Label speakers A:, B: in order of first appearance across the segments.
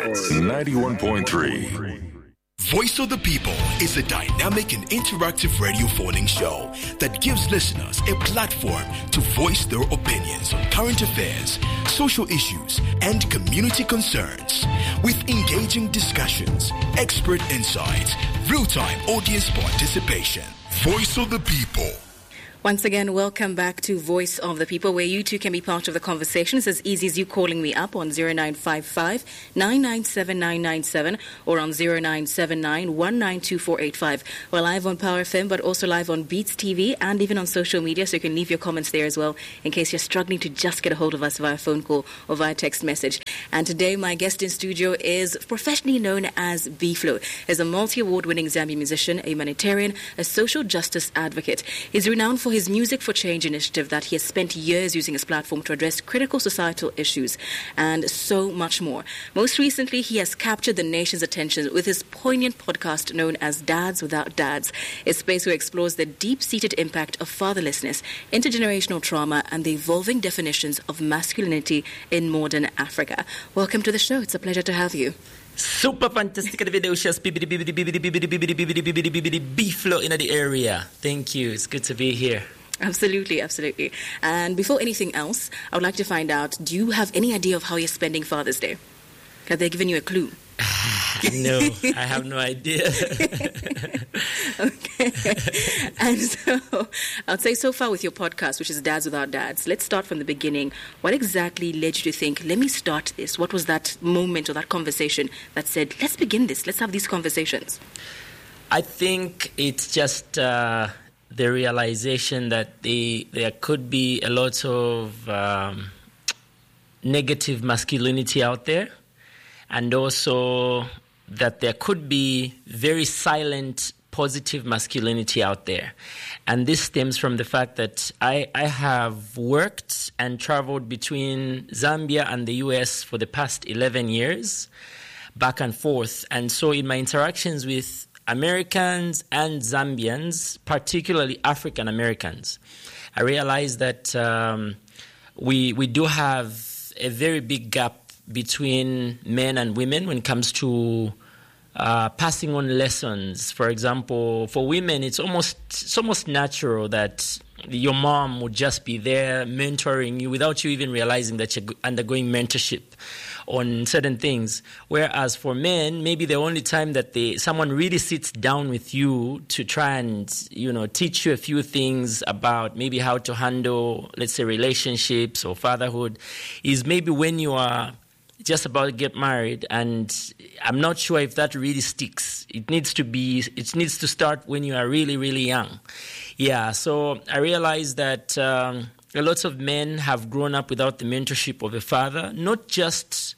A: 91.3.
B: Voice of the People is a dynamic and interactive radio phoning show that gives listeners a platform to voice their opinions on current affairs, social issues, and community concerns. With engaging discussions, expert insights, real-time audience participation. Voice of the People.
C: Once again, welcome back to Voice of the People, where you too can be part of the conversation. It's as easy as you calling me up on 0955 997 997 or on 0979 192485. We're live on Power FM, but also live on Beats TV and even on social media, so you can leave your comments there as well in case you're struggling to just get a hold of us via phone call or via text message. And today, my guest in studio is professionally known as B-Flow. He's a multi-award-winning Zambian musician, a humanitarian, a social justice advocate. He's renowned for his Music for Change initiative that he has spent years using his platform to address critical societal issues and so much more. Most recently, he has captured the nation's attention with his poignant podcast known as Dads Without Dads, a space where he explores the deep-seated impact of fatherlessness, intergenerational trauma, and the evolving definitions of masculinity in modern Africa. Welcome to the show. It's a pleasure to have you.
D: Super fantastic video shows B-Flow in the area. Thank you. It's good to be here.
C: Absolutely, absolutely. And before anything else, I would like to find out, do you have any idea of how you're spending Father's Day? Have they given you a clue?
D: No, I have no idea.
C: Okay. And so, I'd say so far with your podcast, which is Dads Without Dads, let's start from the beginning. What exactly led you to think, let me start this? What was that moment or that conversation that said, let's begin this, let's have these conversations?
D: I think it's just the realization that there could be a lot of negative masculinity out there, and also that there could be very silent, positive masculinity out there. And this stems from the fact that I have worked and traveled between Zambia and the US for the past 11 years, back and forth. And so in my interactions with Americans and Zambians, particularly African Americans, I realized that we do have a very big gap between men and women when it comes to passing on lessons. For example, for women, it's almost natural that your mom would just be there mentoring you without you even realizing that you're undergoing mentorship on certain things. Whereas for men, maybe the only time that someone really sits down with you to try and, teach you a few things about maybe how to handle, let's say, relationships or fatherhood is maybe when you are just about to get married, and I'm not sure if that really sticks. It needs to start when you are really, really young. Yeah, so I realized that a lot of men have grown up without the mentorship of a father, not just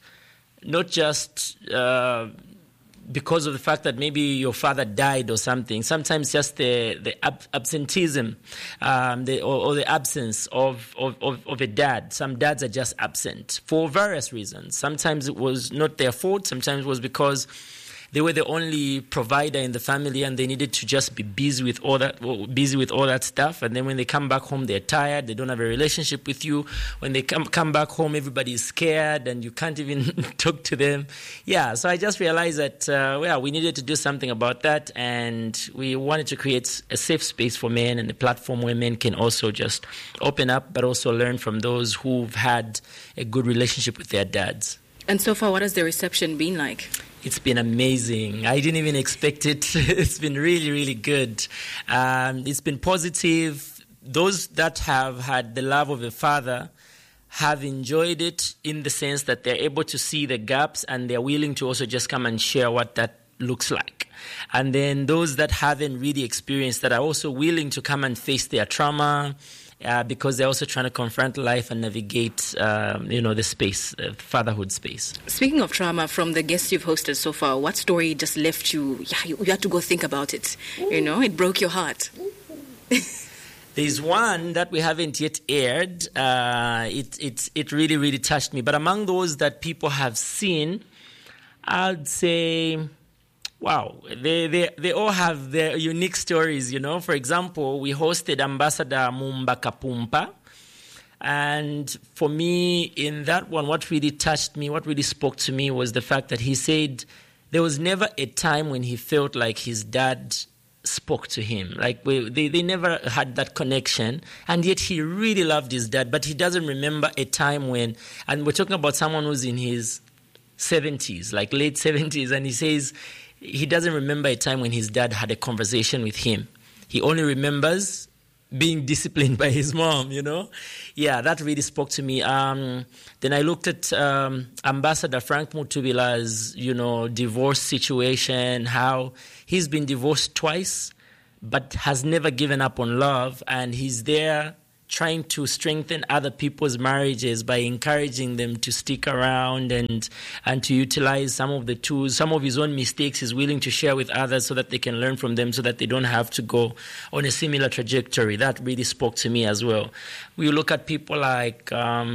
D: because of the fact that maybe your father died or something. Sometimes just the absenteeism or the absence of a dad. Some dads are just absent for various reasons. Sometimes it was not their fault. Sometimes it was because they were the only provider in the family and they needed to just be busy with all that stuff. And then when they come back home, they're tired. They don't have a relationship with you. When they come back home, everybody is scared and you can't even talk to them. Yeah, so I just realized that, we needed to do something about that. And we wanted to create a safe space for men and a platform where men can also just open up, but also learn from those who've had a good relationship with their dads.
C: And so far, what has the reception been like?
D: It's been amazing. I didn't even expect it. It's been really, really good. It's been positive. Those that have had the love of a father have enjoyed it in the sense that they're able to see the gaps and they're willing to also just come and share what that looks like. And then those that haven't really experienced that are also willing to come and face their trauma, because they're also trying to confront life and navigate, the space, the fatherhood space.
C: Speaking of trauma, from the guests you've hosted so far, what story just left you? You had to go think about it. It broke your heart.
D: There's one that we haven't yet aired. It really, really touched me. But among those that people have seen, I'd say, wow, they all have their unique stories, For example, we hosted Ambassador Mumba Kapumpa. And for me, in that one, what really touched me, what really spoke to me was the fact that he said there was never a time when he felt like his dad spoke to him. Like they never had that connection, and yet he really loved his dad, but he doesn't remember a time when, and we're talking about someone who's in his 70s, like late 70s, and he says he doesn't remember a time when his dad had a conversation with him. He only remembers being disciplined by his mom, Yeah, that really spoke to me. Then I looked at Ambassador Frank Mutubila's, divorce situation, how he's been divorced twice, but has never given up on love, and he's there trying to strengthen other people's marriages by encouraging them to stick around and to utilize some of the tools. Some of his own mistakes he's willing to share with others so that they can learn from them, so that they don't have to go on a similar trajectory. That really spoke to me as well. We look at people like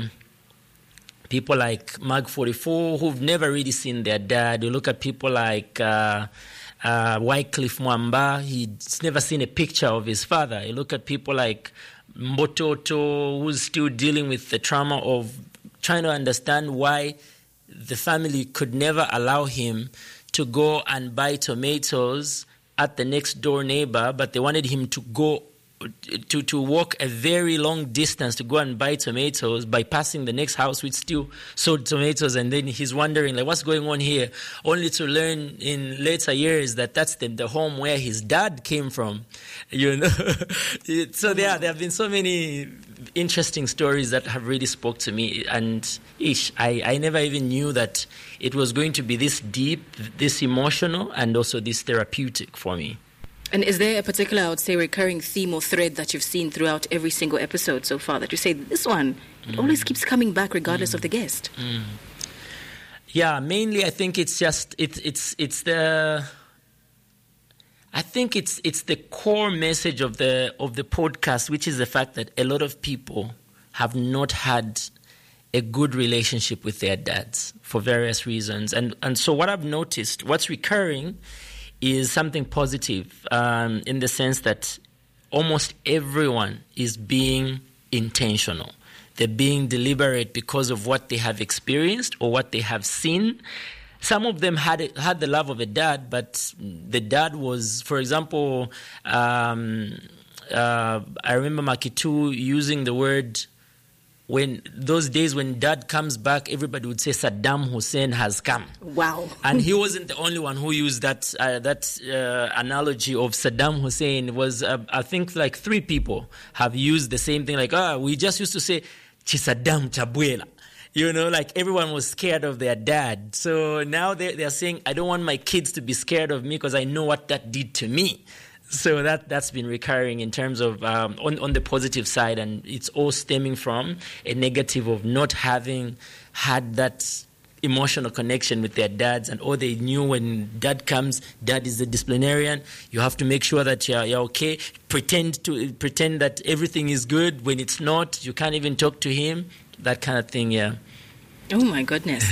D: Mag 44, who've never really seen their dad. You look at people like Wycliffe Mwamba, he's never seen a picture of his father. You look at people like Mbototo, who's still dealing with the trauma of trying to understand why the family could never allow him to go and buy tomatoes at the next door neighbor, but they wanted him to go to walk a very long distance to go and buy tomatoes, bypassing the next house which still sold tomatoes, and then he's wondering like what's going on here, only to learn in later years that that's the home where his dad came from. So there have been so many interesting stories that have really spoke to me, and I never even knew that it was going to be this deep, this emotional, and also this therapeutic for me.
C: And is there a particular, I would say, recurring theme or thread that you've seen throughout every single episode so far that you say, this one always keeps coming back regardless of the guest?
D: Yeah, mainly I think it's just, it's the core message of the podcast, which is the fact that a lot of people have not had a good relationship with their dads for various reasons. And so what I've noticed, what's recurring is something positive in the sense that almost everyone is being intentional. They're being deliberate because of what they have experienced or what they have seen. Some of them had the love of a dad, but the dad was, for example, I remember Makitu using the word, when those days when dad comes back, everybody would say Saddam Hussein has come.
C: Wow.
D: And he wasn't the only one who used that analogy of Saddam Hussein. It was, I think, like 3 people have used the same thing. Like, we just used to say, Chisadam Chabuela. Like everyone was scared of their dad. So now they're saying, I don't want my kids to be scared of me because I know what that did to me. So that's been recurring in terms of on the positive side, and it's all stemming from a negative of not having had that emotional connection with their dads, and all they knew when dad comes, dad is the disciplinarian. You have to make sure that you're okay. Pretend that everything is good when it's not. You can't even talk to him. That kind of thing, yeah.
C: Oh, my goodness.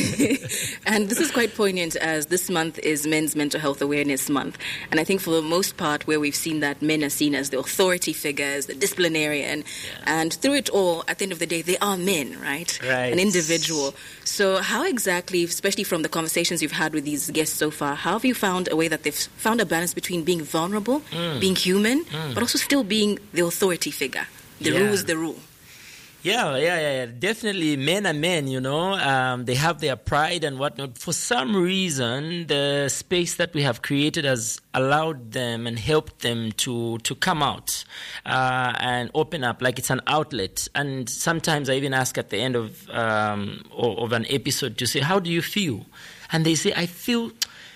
C: And this is quite poignant, as this month is Men's Mental Health Awareness Month. And I think for the most part, where we've seen that men are seen as the authority figures, the disciplinarian, and through it all, at the end of the day, they are men, right?
D: Right.
C: An individual. So how exactly, especially from the conversations you've had with these guests so far, how have you found a way that they've found a balance between being vulnerable, being human, but also still being the authority figure? The rule is the rule.
D: Yeah. Definitely, men are men, they have their pride and whatnot. For some reason, the space that we have created has allowed them and helped them to come out and open up, like it's an outlet. And sometimes I even ask at the end of an episode to say, how do you feel? And they say, I feel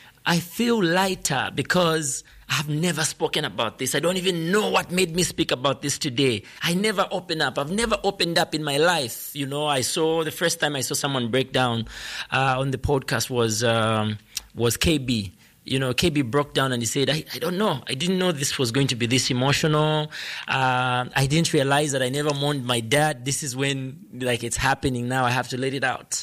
D: lighter because I've never spoken about this. I don't even know what made me speak about this today. I never open up. I've never opened up in my life. The first time I saw someone break down on the podcast was KB. KB broke down and he said, I don't know. I didn't know this was going to be this emotional. I didn't realize that I never mourned my dad. This is when, it's happening now. I have to let it out.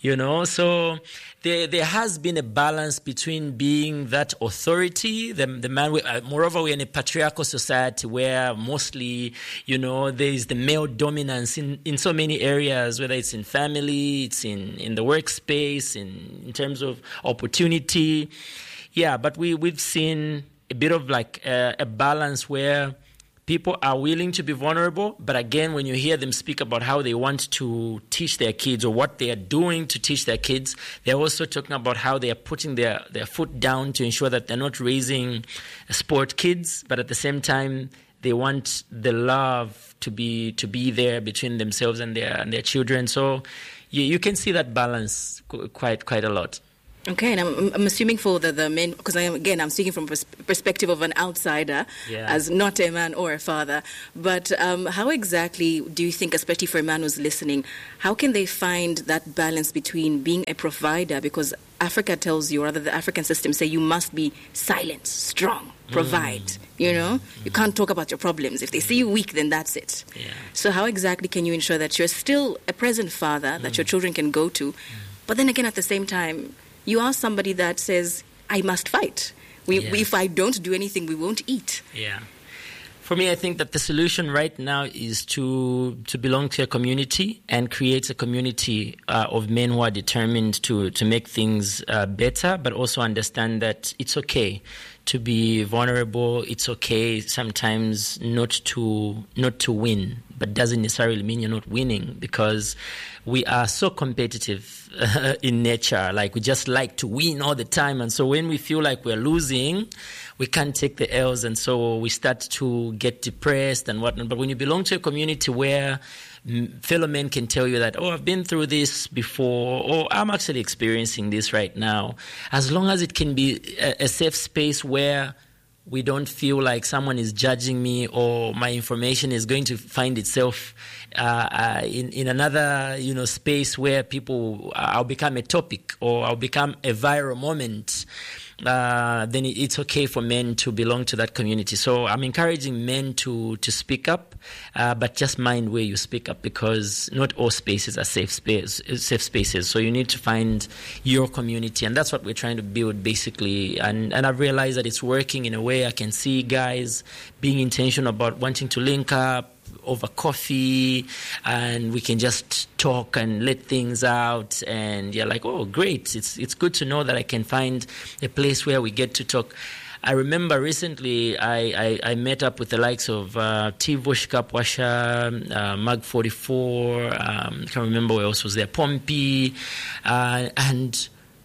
D: So there has been a balance between being that authority, the man. Moreover, we're in a patriarchal society where mostly, there is the male dominance in so many areas, whether it's in family, it's in the workspace, in terms of opportunity. Yeah, but we've seen a bit of like a balance where people are willing to be vulnerable, but again, when you hear them speak about how they want to teach their kids or what they are doing to teach their kids, they're also talking about how they are putting their foot down to ensure that they're not raising sport kids, but at the same time, they want the love to be there between themselves and their children. So you can see that balance quite a lot.
C: Okay, and I'm assuming for the men, because I'm speaking from perspective of an outsider, as not a man or a father. But how exactly do you think, especially for a man who's listening, how can they find that balance between being a provider? Because Africa tells you, or rather the African system say, you must be silent, strong, provide. You can't talk about your problems. If they see you weak, then that's it.
D: Yeah.
C: So how exactly can you ensure that you're still a present father that your children can go to, but then again at the same time, you are somebody that says, I must fight. If I don't do anything, we won't eat.
D: Yeah. For me, I think that the solution right now is to belong to a community and create a community of men who are determined to make things better, but also understand that it's okay to be vulnerable. It's okay sometimes not to win, but doesn't necessarily mean you're not winning, because we are so competitive in nature. Like, we just like to win all the time. And so when we feel like we're losing, we can't take the L's. And so we start to get depressed and whatnot. But when you belong to a community where fellow men can tell you that, I've been through this before, or I'm actually experiencing this right now, as long as it can be a safe space where we don't feel like someone is judging me or my information is going to find itself in another space where I'll become a topic or I'll become a viral moment, then it's okay for men to belong to that community. So I'm encouraging men to speak up, but just mind where you speak up, because not all spaces are safe spaces. So you need to find your community, and that's what we're trying to build basically. And I've realized that it's working in a way. I can see guys being intentional about wanting to link up over coffee, and we can just talk and let things out, and you're like, oh, great, it's good to know that I can find a place where we get to talk. I remember recently I met up with the likes of T. Voshka Pwasha, Mag 44, I can't remember who else was there, Pompey, and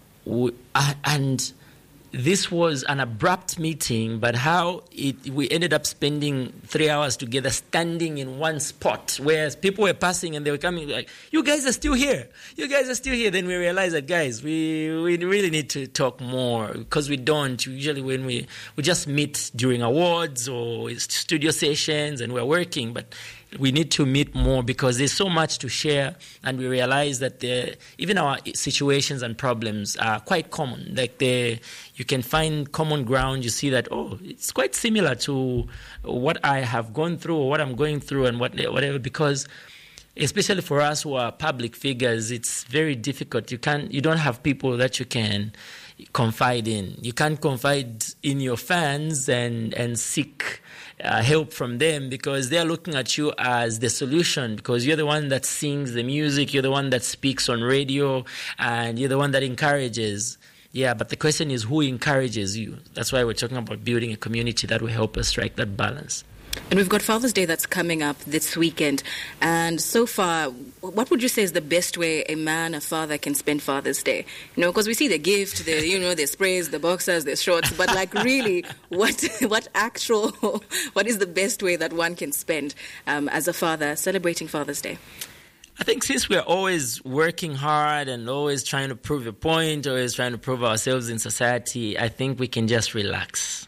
D: this was an abrupt meeting, but we ended up spending 3 hours together standing in one spot where people were passing and they were coming like, you guys are still here. You guys are still here. Then we realized that, guys, we really need to talk more, because we don't. Usually when we just meet during awards or studio sessions and we're working, but we need to meet more because there's so much to share, and we realize that even our situations and problems are quite common. Like you can find common ground. You see that, it's quite similar to what I have gone through or what I'm going through and whatever, because especially for us who are public figures, it's very difficult. You don't have people that you can confide in. You can't confide in your fans and seek help from them, because they're looking at you as the solution, because you're the one that sings the music, you're the one that speaks on radio, and you're the one that encourages. Yeah, but the question is, who encourages you? That's why we're talking about building a community that will help us strike that balance.
C: And we've got Father's Day that's coming up this weekend. And so far, what would you say is the best way a father can spend Father's Day? Because we see the gift, the sprays, the boxers, the shorts, but like really, what is the best way that one can spend as a father celebrating Father's Day?
D: I think since we're always working hard and always trying to prove a point, always trying to prove ourselves in society, I think we can just relax.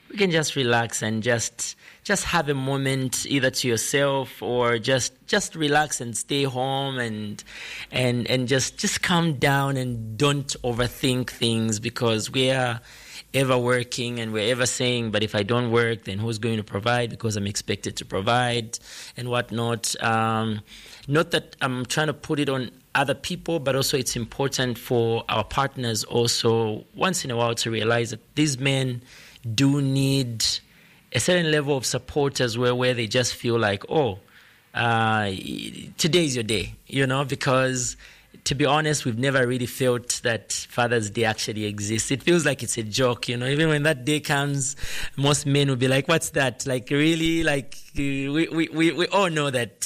D: we can just relax and just have a moment either to yourself or just relax and stay home and just calm down and don't overthink things, because we are ever working and we're ever saying, but if I don't work, then who's going to provide, because I'm expected to provide and whatnot. Not that I'm trying to put it on other people, but also it's important for our partners also once in a while to realize that these men do need a certain level of support as well, where they just feel like, today's your day, because to be honest, we've never really felt that Father's Day actually exists. It feels like it's a joke, Even when that day comes, most men will be like, "What's that?" Like, really? Like, we all know that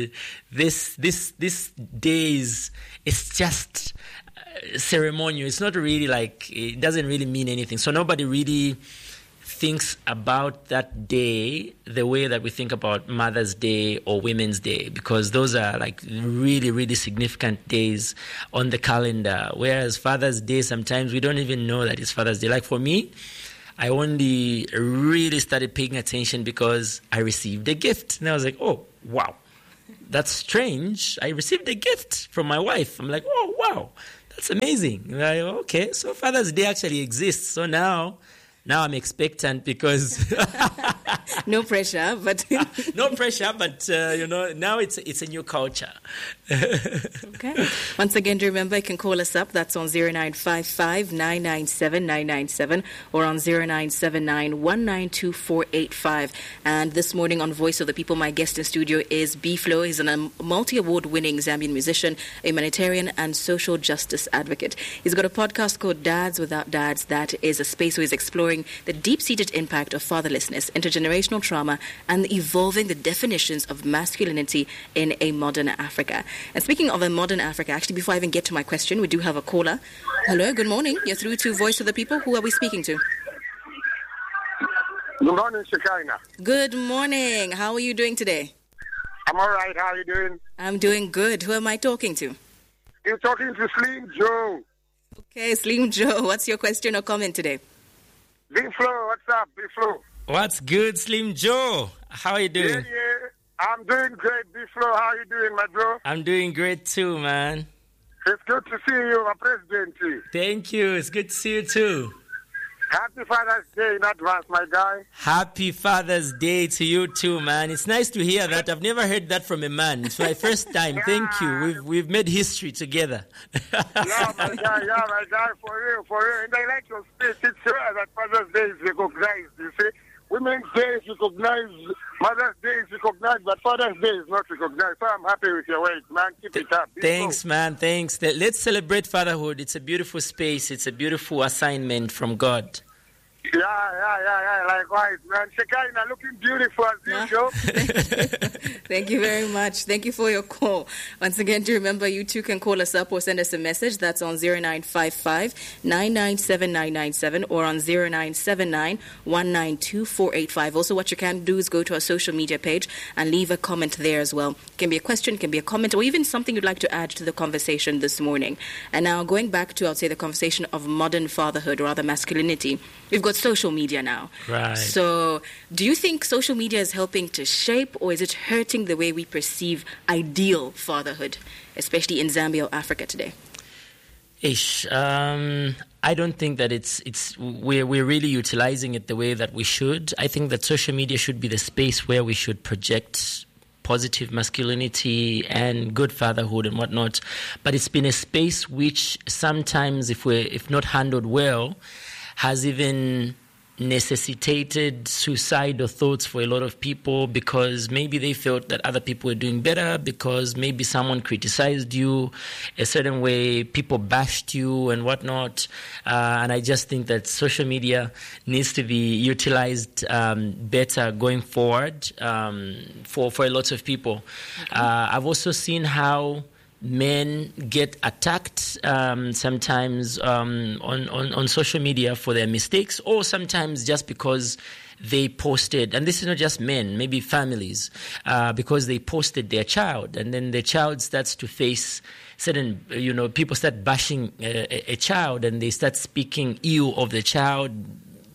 D: this day it's just ceremonial. It's not really like, it doesn't really mean anything. So nobody really thinks about that day the way that we think about Mother's Day or Women's Day, because those are like really, really significant days on the calendar. Whereas Father's Day, sometimes we don't even know that it's Father's Day. Like for me, I only really started paying attention because I received a gift. And I was like, oh, wow, that's strange. I received a gift from my wife. I'm like, oh, wow, that's amazing. Like, okay, so Father's Day actually exists. So now I'm expectant because
C: no pressure, but
D: no pressure, but now it's a new culture.
C: Okay. Once again, remember you can call us up. That's on 0955 997 997 or on 0979 192 And this morning on Voice of the People, my guest in studio is B-Flow. He's a multi-award-winning Zambian musician, a humanitarian and social justice advocate. He's got a podcast called Dads Without Dads. That is a space where he's exploring the deep-seated impact of fatherlessness, intergenerational trauma, and evolving the definitions of masculinity in a modern Africa. And speaking of a modern Africa, actually, before I even get to my question, we do have a caller. Hello, good morning. You're through to Voice of the People. Who are we speaking to?
A: Good morning, Shekinah.
C: Good morning. How are you doing today?
A: I'm all right. How are you doing?
C: I'm doing good. Who am I talking to?
A: You're talking to Slim Joe.
C: Okay, Slim Joe. What's your question or comment today?
A: B-Flow, what's up, B-Flow?
D: What's good, Slim Joe? How are you doing?
A: Yeah. I'm doing great, B-Flow. How are you doing, my bro?
D: I'm doing great too, man.
A: It's good to see you, my president.
D: Thank you. It's good to see you too.
A: Happy Father's Day in advance, my guy.
D: Happy Father's Day to you too, man. It's nice to hear that. I've never heard that from a man. It's my first time. Thank you. We've made history together.
A: Yeah, my guy, for real. And I like your speech. It's rare that Father's Day is recognized, you see. Women's Day is recognized, Mother's Day is recognized, but Father's Day is not recognized. So I'm happy with your work, man. Keep it up.
D: Thanks, man. Thanks. Let's celebrate fatherhood. It's a beautiful space. It's a beautiful assignment from God.
A: Yeah. Likewise, man. Shekinah looking beautiful as usual.
C: Thank you very much. Thank you for your call. Once again, do remember you too can call us up or send us a message. That's on 0955 997 997 or on 0979 192 Also, what you can do is go to our social media page and leave a comment there as well. It can be a question, it can be a comment, or even something you'd like to add to the conversation this morning. And now going back to, I'd say, the conversation of modern fatherhood or rather masculinity. We've got social media now.
D: Right.
C: So do you think social media is helping to shape, or is it hurting the way we perceive ideal fatherhood, especially in Zambia or Africa today?
D: I don't think that we're really utilizing it the way that we should. I think that social media should be the space where we should project positive masculinity and good fatherhood and whatnot. But it's been a space which sometimes, if not handled well, has even necessitated suicidal thoughts for a lot of people, because maybe they felt that other people were doing better, because maybe someone criticized you a certain way, people bashed you and whatnot. And I just think that social media needs to be utilized better going forward for a lot of people. I've also seen how men get attacked sometimes on social media for their mistakes, or sometimes just because they posted, and this is not just men, maybe families, because they posted their child, and then the child starts to face certain, people start bashing a child, and they start speaking ill of the child,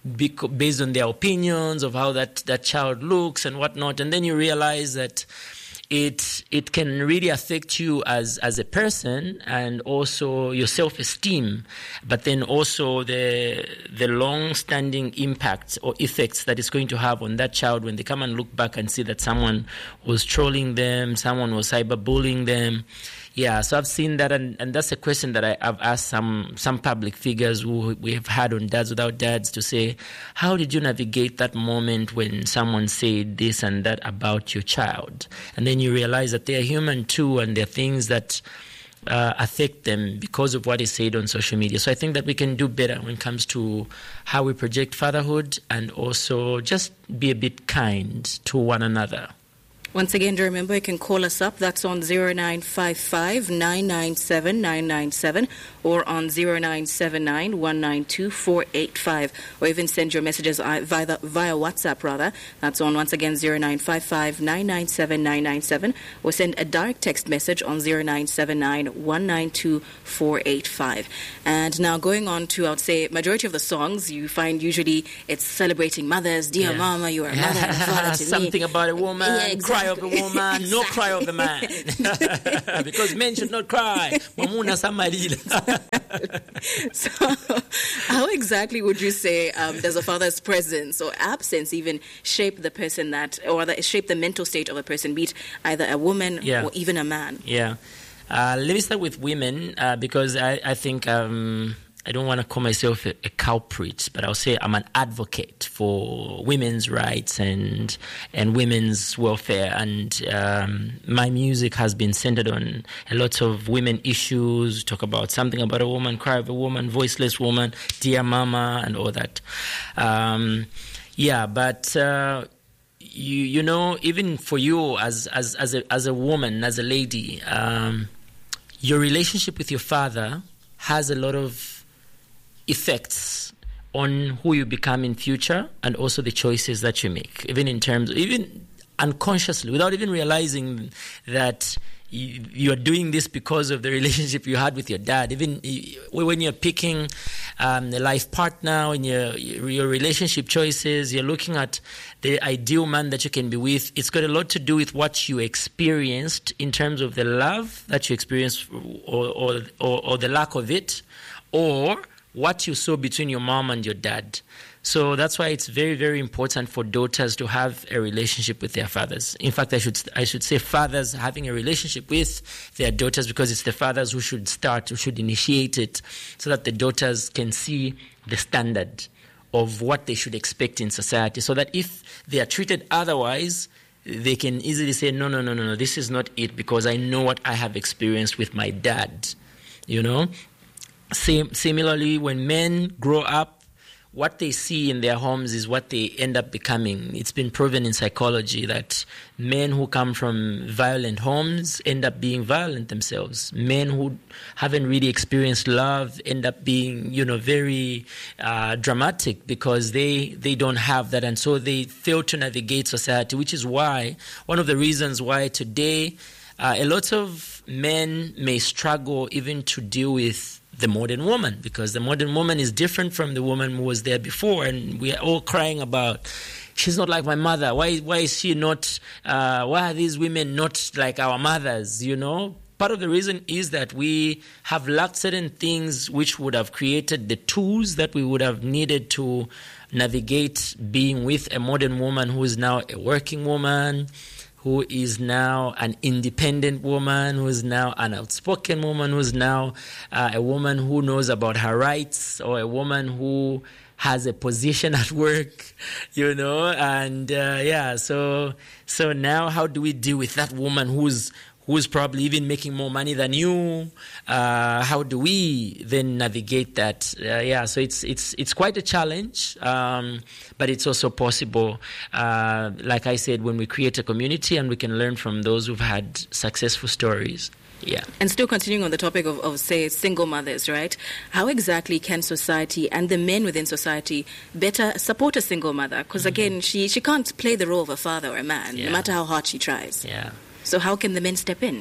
D: based on their opinions of how that child looks and whatnot. And then you realize that it can really affect you as a person, and also your self-esteem, but then also the long-standing impact or effects that it's going to have on that child when they come and look back and see that someone was trolling them, someone was cyberbullying them. Yeah, so I've seen that, and that's a question that I've asked some public figures who we have had on Dads Without Dads to say, how did you navigate that moment when someone said this and that about your child? And then you realize that they're human too, and there are things that affect them because of what is said on social media. So I think that we can do better when it comes to how we project fatherhood, and also just be a bit kind to one another.
C: Once again, do remember, you can call us up. That's on 0955 997 997 or on 0979 192 485. Or even send your messages via WhatsApp, rather. That's on, once again, 0955 997 997. Or send a direct text message on 0979 192 485. And now going on to, I would say, majority of the songs, you find usually it's celebrating mothers. Dear mama, you are a mother and a father to me.
D: Something about a woman.
C: Yeah, exactly.
D: Cry of a woman, no cry of the man. Because men should not cry. Mamuna Samarila.
C: So, how exactly would you say does a father's presence or absence even shape the person shape the mental state of a person, be it either a woman or even a man?
D: Yeah. Let me start with women because I think I don't want to call myself a culprit, but I'll say I'm an advocate for women's rights and women's welfare. And my music has been centered on a lot of women issues. Talk about something about a woman, cry of a woman, voiceless woman, dear mama, and all that. But you know, even for you as a woman, as a lady, your relationship with your father has a lot of effects on who you become in future, and also the choices that you make, even unconsciously, without even realizing that you are doing this because of the relationship you had with your dad. Even when you're picking a life partner, when your relationship choices, you're looking at the ideal man that you can be with. It's got a lot to do with what you experienced in terms of the love that you experienced, or the lack of it, or what you saw between your mom and your dad. So that's why it's very, very important for daughters to have a relationship with their fathers. In fact, I should say fathers having a relationship with their daughters, because it's the fathers who should initiate it, so that the daughters can see the standard of what they should expect in society, so that if they are treated otherwise, they can easily say, no, this is not it, because I know what I have experienced with my dad, you know. Similarly, when men grow up, what they see in their homes is what they end up becoming. It's been proven in psychology that men who come from violent homes end up being violent themselves. Men who haven't really experienced love end up being, very dramatic, because they don't have that, and so they fail to navigate society, which is why, one of the reasons why today a lot of men may struggle even to deal with the modern woman, because the modern woman is different from the woman who was there before, and we are all crying about, she's not like my mother. Why is she not? Why are these women not like our mothers? Part of the reason is that we have lacked certain things which would have created the tools that we would have needed to navigate being with a modern woman who is now a working woman, who is now an independent woman, who is now an outspoken woman, who is now a woman who knows about her rights, or a woman who has a position at work, and so now how do we deal with that woman who's probably even making more money than you? How do we then navigate that? So it's quite a challenge, but it's also possible. Like I said, when we create a community and we can learn from those who've had successful stories. Yeah. And
C: still continuing on the topic of say, single mothers, right? How exactly can society and the men within society better support a single mother? Because again, she can't play the role of a father or a man, no matter how hard she tries.
D: Yeah.
C: So how can the men step in?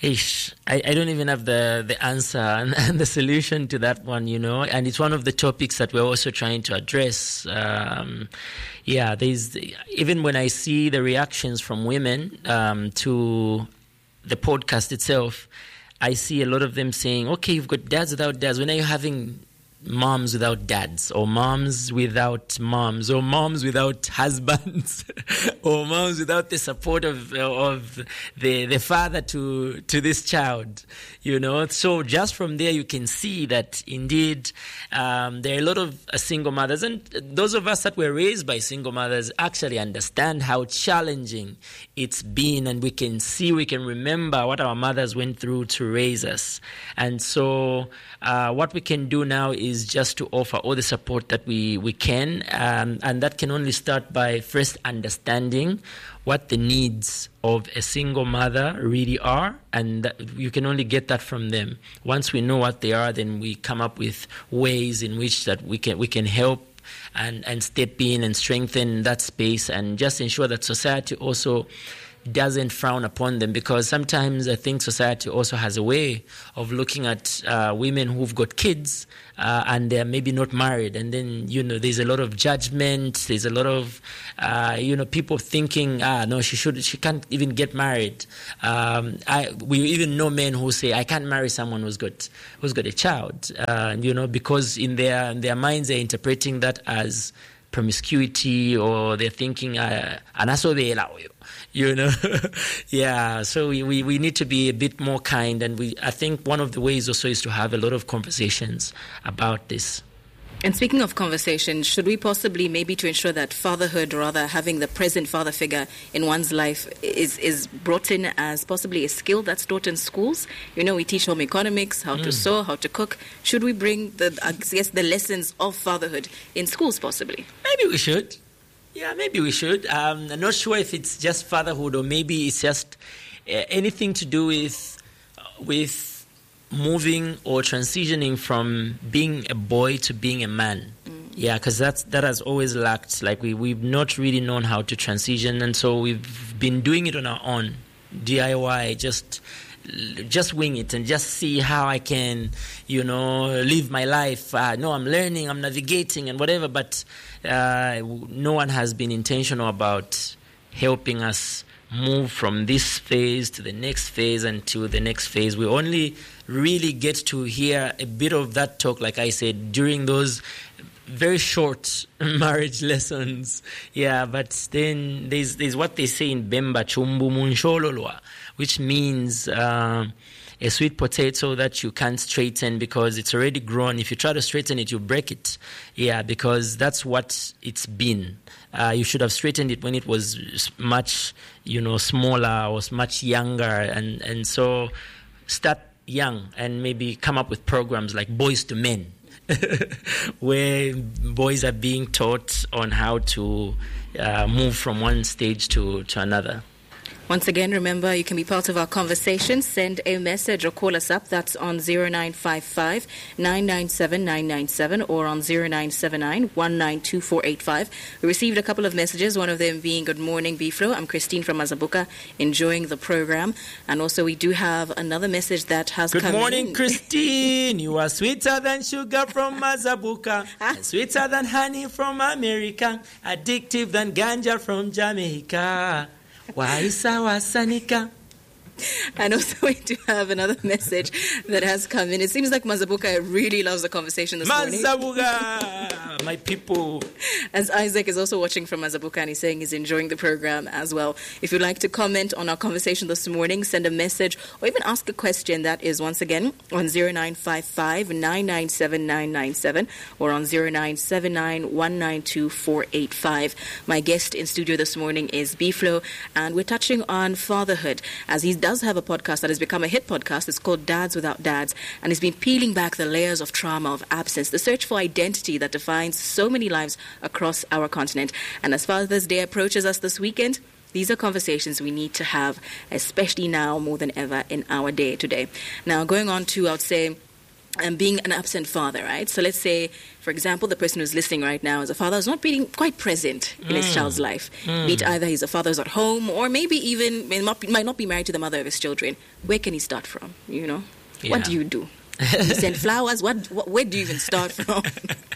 D: I don't even have the answer and the solution to that one, and it's one of the topics that we're also trying to address. There's even when I see the reactions from women to the podcast itself, I see a lot of them saying, okay, you've got dads without dads. When are you having moms without dads, or moms without moms, or moms without husbands, or moms without the support of the father to this child, So just from there, you can see that indeed there are a lot of single mothers, and those of us that were raised by single mothers actually understand how challenging it's been, and we can remember what our mothers went through to raise us. And so what we can do now is just to offer all the support that we can, and that can only start by first understanding what the needs of a single mother really are, and you can only get that from them. Once we know what they are, then we come up with ways in which that we can help and step in and strengthen that space, and just ensure that society also doesn't frown upon them, because sometimes I think society also has a way of looking at women who've got kids and they're maybe not married, and then there's a lot of judgment, there's a lot of people thinking no, she can't even get married. We even know men who say I can't marry someone who's got a child, because in their minds they're interpreting that as promiscuity, or they're thinking so we need to be a bit more kind, and I think one of the ways also is to have a lot of conversations about this.
C: And speaking of conversation, should we possibly, maybe to ensure that fatherhood, rather having the present father figure in one's life is brought in as possibly a skill that's taught in schools? We teach home economics, how to sew, how to cook. Should we bring the lessons of fatherhood in schools possibly?
D: Maybe we should. Yeah, maybe we should. I'm not sure if it's just fatherhood, or maybe it's just anything to do with moving or transitioning from being a boy to being a man. Yeah, because that has always lacked. Like we've not really known how to transition, and so we've been doing it on our own, DIY, just wing it and just see how I can, live my life. No, I'm learning, I'm navigating and whatever, but no one has been intentional about helping us move from this phase to the next phase and to the next phase. We only really get to hear a bit of that talk, like I said, during those very short marriage lessons. Yeah, but then there's what they say in Bemba, chumbu munshololwa, which means a sweet potato that you can't straighten because it's already grown. If you try to straighten it, you break it. Yeah, because that's what it's been. You should have straightened it when it was much, smaller or much younger. And so start young and maybe come up with programs like Boys to Men, where boys are being taught on how to move from one stage to another.
C: Once again, remember, you can be part of our conversation. Send a message or call us up. That's on 0955 997 997 or on 0979 192485. We received a couple of messages, one of them being Good Morning, Biflo. I'm Christine from Mazabuka, enjoying the program. And also we do have another message that has come in.
D: Good morning, Christine. You are sweeter than sugar from Mazabuka, and sweeter than honey from America, addictive than ganja from Jamaica. Waisa Sanika.
C: And also we do have another message that has come in. It seems like Mazabuka really loves the conversation this morning.
D: Mazabuka, my people.
C: As Isaac is also watching from Mazabuka, and he's saying he's enjoying the program as well. If you'd like to comment on our conversation this morning, send a message or even ask a question. That is once again on 0955 997 997 or on 0979 192 485. My guest in studio this morning is Biflo, and we're touching on fatherhood, as he does have a podcast that has become a hit podcast. It's called Dads Without Dads, and he's been peeling back the layers of trauma, of absence, the search for identity that defines so many lives across our continent. And as Father's Day approaches us this weekend, these are conversations we need to have, especially now more than ever in our day today. Now, going on to, I would say, being an absent father, right? So let's say, for example, the person who's listening right now is a father who's not being quite present in his child's life. Be it either he's a father who's at home or maybe even might not be married to the mother of his children. Where can he start from, you know?
D: Yeah.
C: What do you do? You send flowers? Where do you even start from?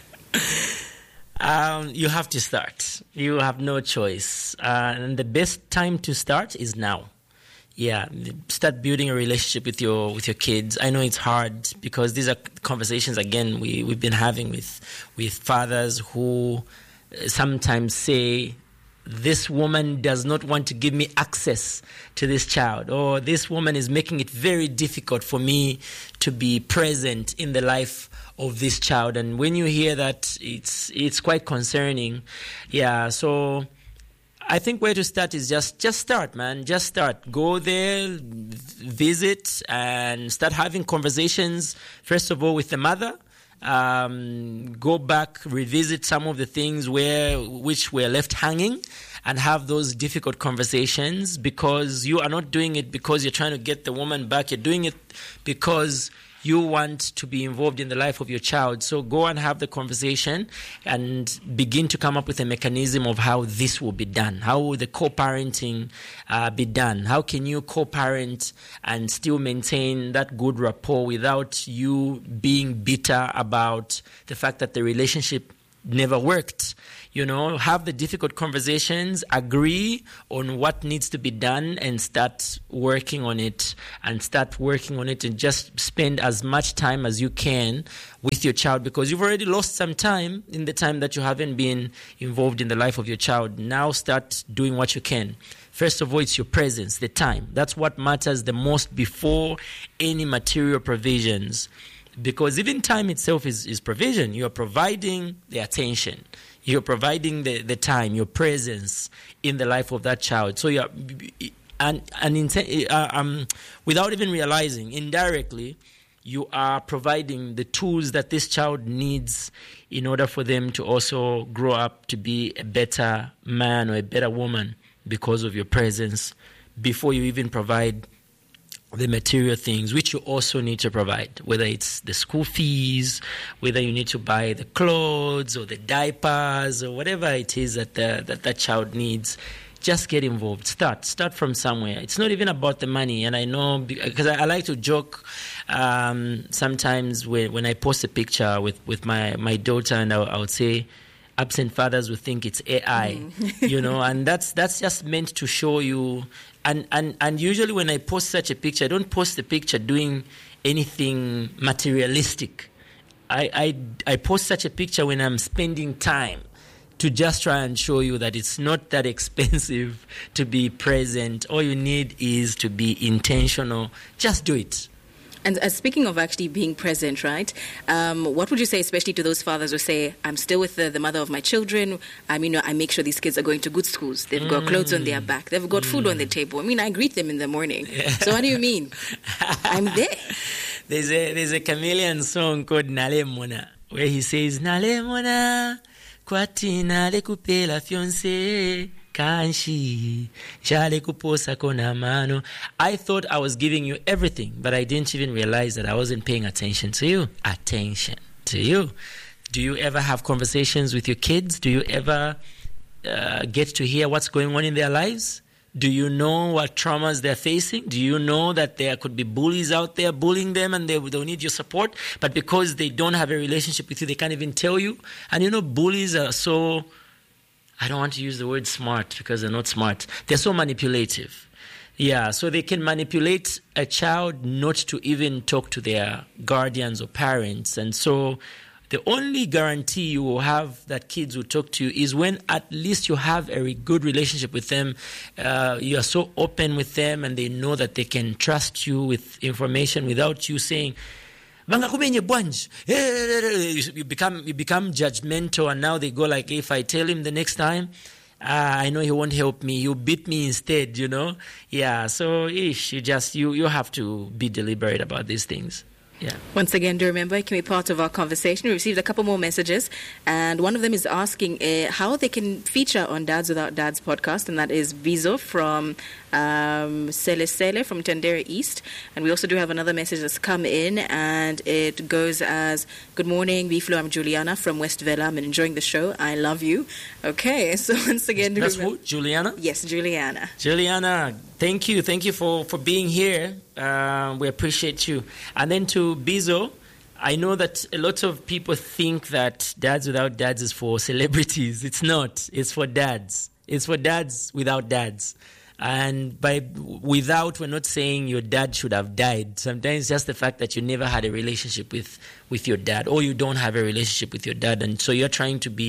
D: You have to start. You have no choice. And the best time to start is now. Yeah, start building a relationship with your kids. I know it's hard because these are conversations, again, we've been having with fathers who sometimes say, this woman does not want to give me access to this child, or this woman is making it very difficult for me to be present in the life of this child. And when you hear that, it's quite concerning. Yeah, so I think where to start is just start, man. Just start. Go there, visit, and start having conversations, first of all, with the mother. Go back, revisit some of the things which were left hanging, and have those difficult conversations, because you are not doing it because you're trying to get the woman back. You're doing it because you want to be involved in the life of your child. So go and have the conversation and begin to come up with a mechanism of how this will be done. How will the co-parenting be done? How can you co-parent and still maintain that good rapport without you being bitter about the fact that the relationship never worked? You know, have the difficult conversations, agree on what needs to be done, and start working on it. And just spend as much time as you can with your child, because you've already lost some time in the time that you haven't been involved in the life of your child. Now start doing what you can. First of all, it's your presence, the time. That's what matters the most before any material provisions. Because even time itself is provision. You are providing the attention. You're providing the time, your presence in the life of that child. So without even realizing, indirectly, you are providing the tools that this child needs in order for them to also grow up to be a better man or a better woman because of your presence, before you even provide the material things which you also need to provide, whether it's the school fees, whether you need to buy the clothes or the diapers or whatever it is that that child needs. Just get involved. Start from somewhere. It's not even about the money. And I know, because I like to joke sometimes when I post a picture with my daughter, and I would say, absent fathers will think it's AI, you know, and that's just meant to show you. And usually when I post such a picture, I don't post the picture doing anything materialistic. I post such a picture when I'm spending time to just try and show you that it's not that expensive to be present. All you need is to be intentional. Just do it.
C: And speaking of actually being present, right, what would you say, especially to those fathers who say, I'm still with the mother of my children, I make sure these kids are going to good schools, they've got clothes on their back, they've got food on the table. I greet them in the morning. Yeah. So what do you mean? I'm there.
D: There's a Chameleon song called Nale Mona, where he says, Nale Mona, kwati nale kupela fiancé. I thought I was giving you everything, but I didn't even realize that I wasn't paying attention to you. Attention to you. Do you ever have conversations with your kids? Do you ever get to hear what's going on in their lives? Do you know what traumas they're facing? Do you know that there could be bullies out there bullying them and they'll need your support? But because they don't have a relationship with you, they can't even tell you. And bullies are so... I don't want to use the word smart because they're not smart. They're so manipulative. Yeah, so they can manipulate a child not to even talk to their guardians or parents. And so the only guarantee you will have that kids will talk to you is when at least you have a good relationship with them. You are so open with them and they know that they can trust you with information without you saying, you become judgmental, and now they go like, if I tell him the next time, I know he won't help me, he'll beat me instead, Yeah, so you have to be deliberate about these things. Yeah.
C: Once again, do remember, you can be part of our conversation. We received a couple more messages, and one of them is asking how they can feature on Dads Without Dads podcast, and that is Vizo from Sele from Tendere East. And we also do have another message that's come in, and it goes as, good morning, Biflo, I'm Juliana from West Villa. I'm enjoying the show. I love you. Okay, so once again...
D: That's who? Juliana?
C: Yes, Juliana.
D: Juliana, thank you. Thank you for being here. We appreciate you. And then to Bizo, I know that a lot of people think that Dads Without Dads is for celebrities. It's not. It's for dads. It's for dads without dads. And by without, we're not saying your dad should have died. Sometimes it's just the fact that you never had a relationship with your dad, or you don't have a relationship with your dad. And so you're trying to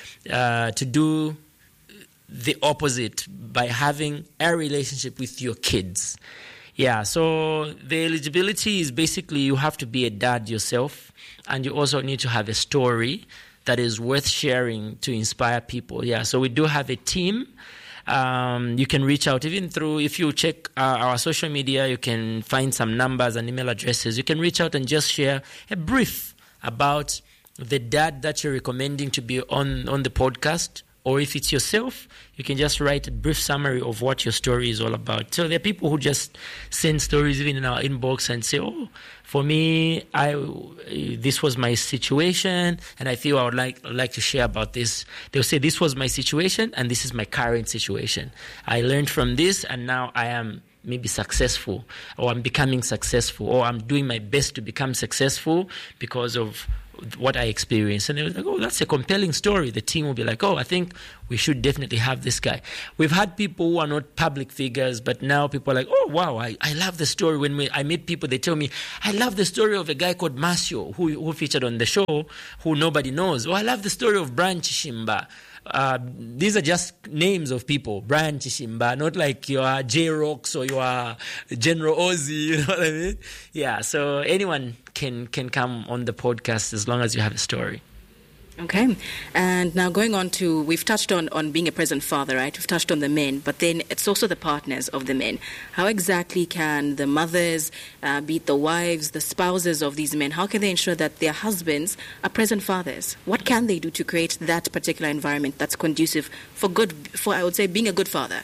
D: do the opposite by having a relationship with your kids. Yeah, so the eligibility is basically you have to be a dad yourself, and you also need to have a story that is worth sharing to inspire people. Yeah, so we do have a team. You can reach out even through, if you check our social media, you can find some numbers and email addresses. You can reach out and just share a brief about the dad that you're recommending to be on the podcast. Or if it's yourself, you can just write a brief summary of what your story is all about. So there are people who just send stories even in our inbox and say, oh, for me, this was my situation, and I feel I would like to share about this. They'll say, this was my situation, and this is my current situation. I learned from this, and now I am maybe successful, or I'm becoming successful, or I'm doing my best to become successful because of what I experienced. And they were like, oh, that's a compelling story. The team will be like, oh, I think we should definitely have this guy. We've had people who are not public figures, but now people are like, oh, wow, I love the story. When I meet people, they tell me, I love the story of a guy called Marcio, who featured on the show, who nobody knows. Oh, I love the story of Brian Chishimba. These are just names of people. Brian Chishimba, not like you are J-Rocks or you are General Ozzy, you know what I mean? Yeah, so anyone can come on the podcast as long as you have a story.
C: Okay. And now going on to, we've touched on being a present father, right? We've touched on the men, but then it's also the partners of the men. How exactly can the mothers, be it the wives, the spouses of these men, how can they ensure that their husbands are present fathers? What can they do to create that particular environment that's conducive for I would say, being a good father?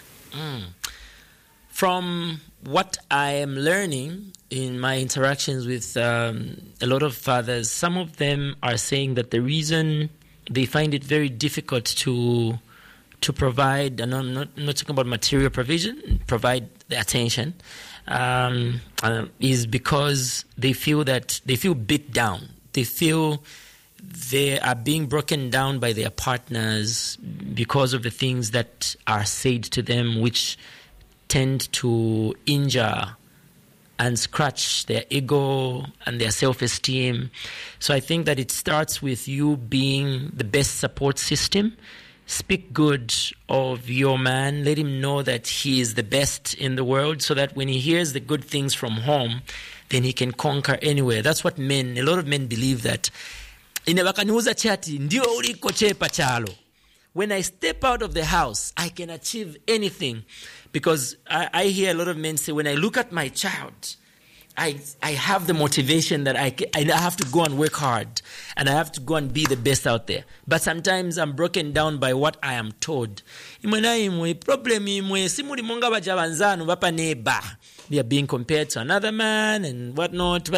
D: From what I am learning in my interactions with a lot of fathers, some of them are saying that the reason they find it very difficult to provide, and I'm not talking about material provision, provide the attention, is because they feel beat down. They feel they are being broken down by their partners because of the things that are said to them, which tend to injure and scratch their ego and their self-esteem. So I think that it starts with you being the best support system. Speak good of your man. Let him know that he is the best in the world, so that when he hears the good things from home, then he can conquer anywhere. That's what a lot of men believe, that when I step out of the house, I can achieve anything. Because I hear a lot of men say, when I look at my child, I have the motivation that I have to go and work hard, and I have to go and be the best out there. But sometimes I'm broken down by what I am told. They are being compared to another man and whatnot.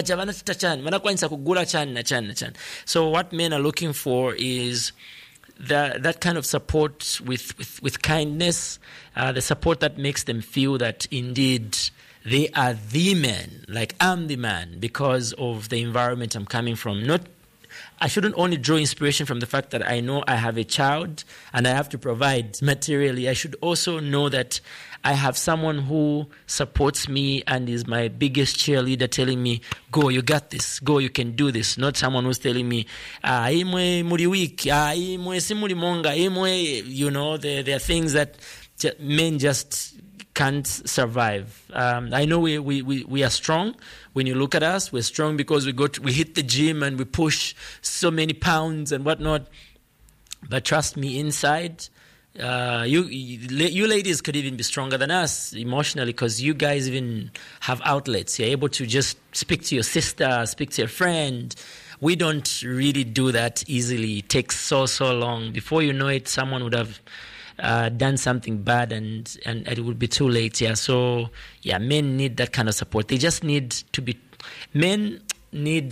D: So what men are looking for is that kind of support with kindness, the support that makes them feel that indeed they are the man, like I'm the man, because of the environment I'm coming from. I shouldn't only draw inspiration from the fact that I know I have a child and I have to provide materially. I should also know that I have someone who supports me and is my biggest cheerleader, telling me, go, you got this, go, you can do this. Not someone who's telling me, imwe muri weak, imwe simuli monga, imwe, there are things that men just can't survive. I know we are strong. When you look at us, we're strong because we hit the gym and we push so many pounds and whatnot. But trust me, inside, You ladies could even be stronger than us emotionally because you guys even have outlets. You're able to just speak to your sister, speak to your friend. We don't really do that easily. It takes so long. Before you know it, someone would have done something bad and it would be too late. Yeah. So yeah, men need that kind of support. They just need to be. Men need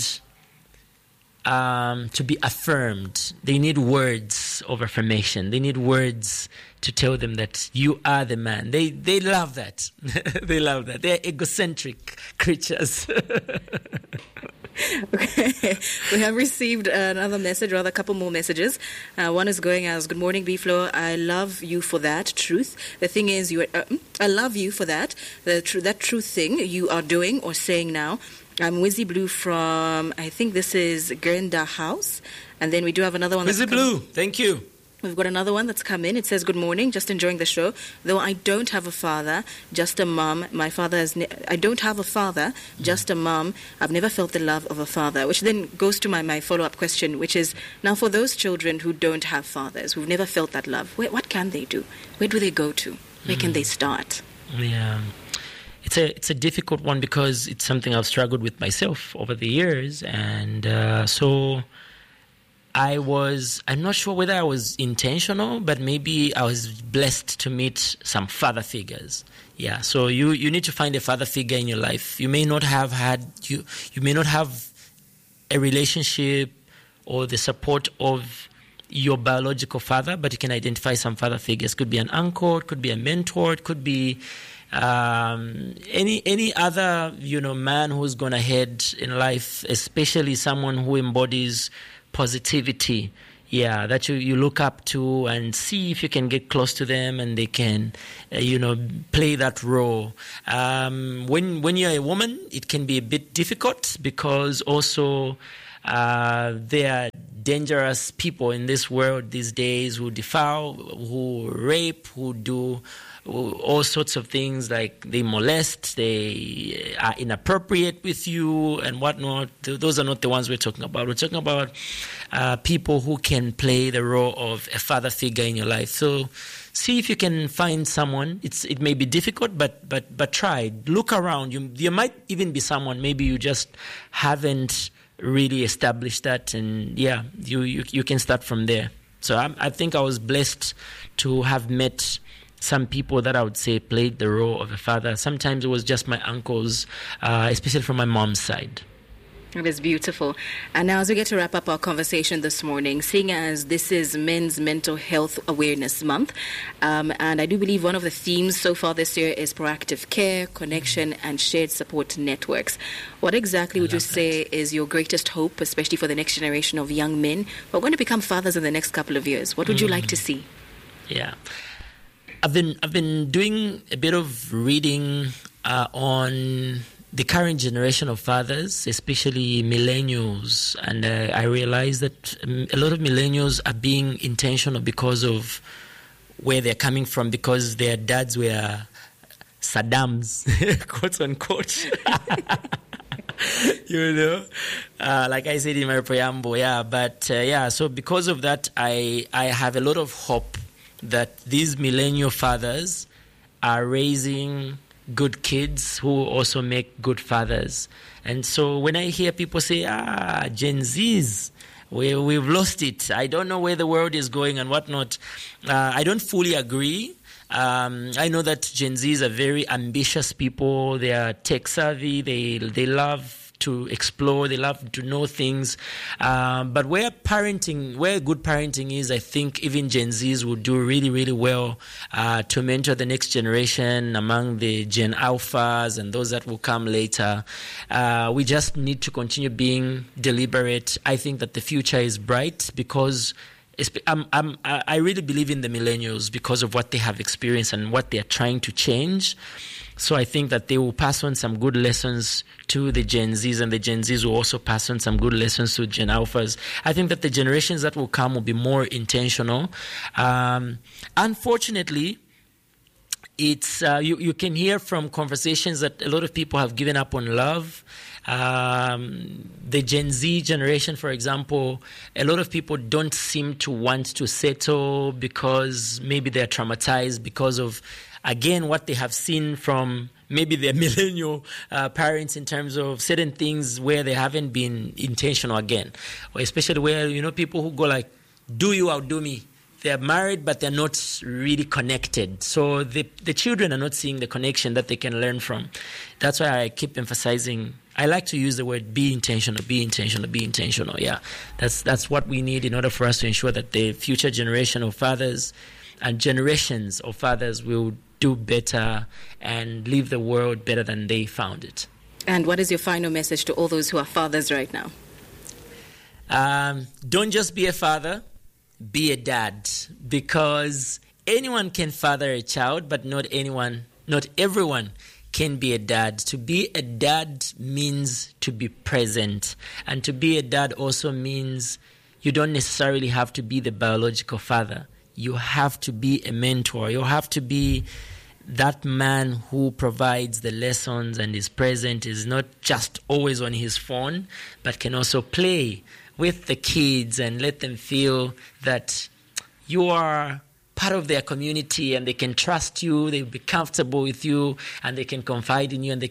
D: to be affirmed. They need words of affirmation. They need words to tell them that you are the man. They love that. They love that. They're egocentric creatures.
C: Okay. We have received another message, rather a couple more messages. One is going as, "Good morning, B-Flow. I love you for that truth. The thing is, I love you for that. That truth thing you are doing or saying now. I'm Wizzy Blue from, I think this is Gerinda House." And then we do have another one.
D: Wizzy Blue, thank you.
C: We've got another one that's come in. It says, "Good morning, just enjoying the show. Though I don't have a father, just a mom. My father is... I don't have a father, just a mom. I've never felt the love of a father." Which then goes to my follow-up question, which is, now for those children who don't have fathers, who've never felt that love, what can they do? Where do they go to? Where can they start?
D: Yeah. It's a difficult one because it's something I've struggled with myself over the years. And so... I'm not sure whether I was intentional, but maybe I was blessed to meet some father figures. Yeah, so you need to find a father figure in your life. You may not have you may not have a relationship or the support of your biological father, but you can identify some father figures. Could be an uncle, it could be a mentor, it could be any other man who's gone ahead in life, especially someone who embodies positivity, that you look up to and see if you can get close to them and they can, play that role. When you're a woman, it can be a bit difficult because also there are dangerous people in this world these days who defile, who rape, who do all sorts of things, like they molest, they are inappropriate with you and whatnot. Those are not the ones we're talking about. We're talking about people who can play the role of a father figure in your life. So see if you can find someone. It may be difficult, but try. Look around. You might even be someone, maybe you just haven't really established that, and you can start from there. So I think I was blessed to have met some people that I would say played the role of a father. Sometimes it was just my uncles, especially from my mom's side.
C: It is beautiful. And now as we get to wrap up our conversation this morning, seeing as this is Men's Mental Health Awareness Month, and I do believe one of the themes so far this year is proactive care, connection, and shared support networks. What exactly would you say is your greatest hope, especially for the next generation of young men who are going to become fathers in the next couple of years? What would you like to see?
D: Yeah. I've been doing a bit of reading on the current generation of fathers, especially millennials, and I realized that a lot of millennials are being intentional because of where they're coming from, because their dads were Saddams, quote unquote. Like I said in my preamble, so because of that, I have a lot of hope that these millennial fathers are raising good kids who also make good fathers. And so when I hear people say, Gen Zs, we've lost it, I don't know where the world is going and whatnot, I don't fully agree. I know that Gen Zs are very ambitious people. They are tech savvy. They love to explore. They love to know things. But where good parenting is, I think even Gen Zs will do really, really well to mentor the next generation among the Gen Alphas and those that will come later. We just need to continue being deliberate. I think that the future is bright because I really believe in the millennials because of what they have experienced and what they are trying to change. So I think that they will pass on some good lessons to the Gen Zs, and the Gen Zs will also pass on some good lessons to Gen Alphas. I think that the generations that will come will be more intentional. Unfortunately, it's you can hear from conversations that a lot of people have given up on love. The Gen Z generation, for example, a lot of people don't seem to want to settle because maybe they're traumatized because of, again, what they have seen from maybe their millennial parents in terms of certain things where they haven't been intentional again. Or especially where, people who go like, do you outdo me? They're married, but they're not really connected. So the children are not seeing the connection that they can learn from. That's why I keep emphasizing. I like to use the word be intentional, be intentional, be intentional. Yeah, that's what we need in order for us to ensure that the future generation of fathers and generations of fathers will do better and leave the world better than they found it.
C: And what is your final message to all those who are fathers right now?
D: Don't just be a father. Be a dad, because anyone can father a child, but not everyone can be a dad. To be a dad means to be present, and to be a dad also means you don't necessarily have to be the biological father. You have to be a mentor. You have to be that man who provides the lessons and is present, is not just always on his phone, but can also play with the kids and let them feel that you are part of their community and they can trust you, they'll be comfortable with you, and they can confide in you, and they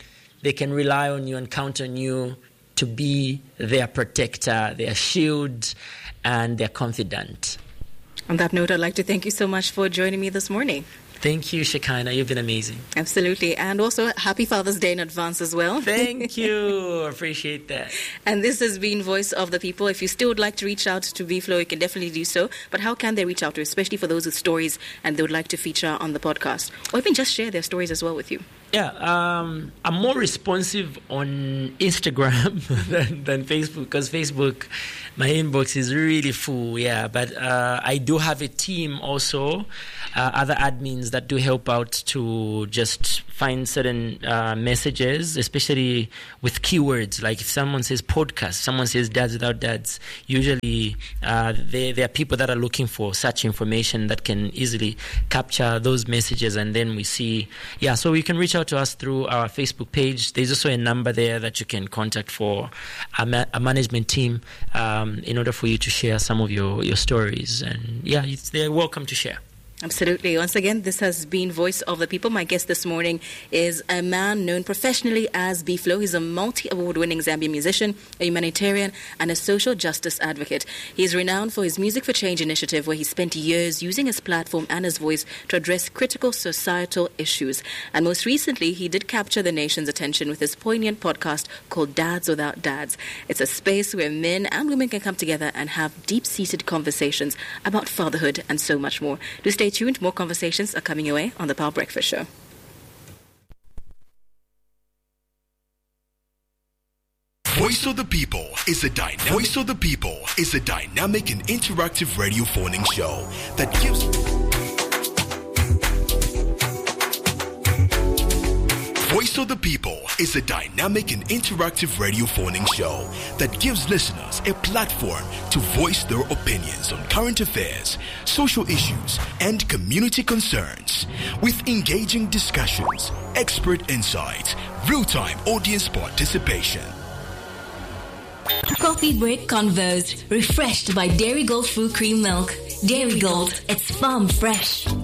D: can rely on you and count on you to be their protector, their shield, and their confidant.
C: On that note, I'd like to thank you so much for joining me this morning.
D: Thank you, Shekinah. You've been amazing.
C: Absolutely. And also, happy Father's Day in advance as well.
D: Thank you. Appreciate that.
C: And this has been Voice of the People. If you still would like to reach out to B-Flow, you can definitely do so. But how can they reach out to you, especially for those with stories and they would like to feature on the podcast? Or even just share their stories as well with you.
D: Yeah, I'm more responsive on Instagram than Facebook, because Facebook, my inbox is really full, yeah. But I do have a team also, other admins that do help out to just find certain messages, especially with keywords. Like if someone says podcast, someone says Dads Without Dads, usually there are people that are looking for such information that can easily capture those messages, and then we see, so you can reach out to us through our Facebook page. There's also a number there that you can contact for a management team in order for you to share some of your stories. And they're welcome to share.
C: Absolutely. Once again, this has been Voice of the People. My guest this morning is a man known professionally as B-Flow. He's a multi-award-winning Zambian musician, a humanitarian, and a social justice advocate. He is renowned for his Music for Change initiative, where he spent years using his platform and his voice to address critical societal issues. And most recently, he did capture the nation's attention with his poignant podcast called Dads Without Dads. It's a space where men and women can come together and have deep-seated conversations about fatherhood and so much more. Do stay tuned. More conversations are coming your way on the Power Breakfast Show.
B: Voice of the People is a dynamic and interactive radio phoning show that gives Voice of the People is a dynamic and interactive radio phoning show that gives listeners a platform to voice their opinions on current affairs, social issues, and community concerns. With engaging discussions, expert insights, real-time audience participation.
E: Coffee break convos, refreshed by Dairy Gold Fruit Cream Milk. Dairy Gold, it's farm fresh.